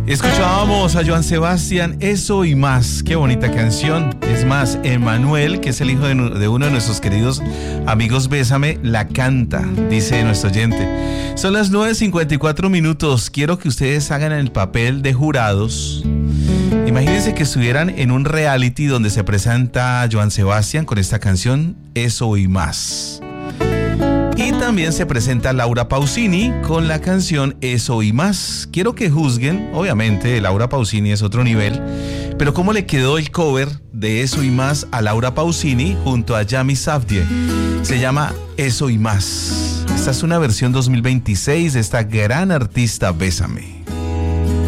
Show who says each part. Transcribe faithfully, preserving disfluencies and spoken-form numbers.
Speaker 1: Escuchábamos a Joan Sebastián, Eso y Más. Qué bonita canción. Es más, Emanuel, que es el hijo de, de uno de nuestros queridos amigos Bésame, la canta, dice nuestro oyente. Son las nueve cincuenta y cuatro minutos. Quiero que ustedes hagan el papel de jurados. Imagínense que estuvieran en un reality donde se presenta Joan Sebastián con esta canción, Eso y Más. Y también se presenta Laura Pausini con la canción Eso y Más. Quiero que juzguen, obviamente Laura Pausini es otro nivel, pero cómo le quedó el cover de Eso y Más a Laura Pausini junto a Yami Savdie. Se llama Eso y Más. Esta es una versión dos mil veintiséis de esta gran artista Bésame.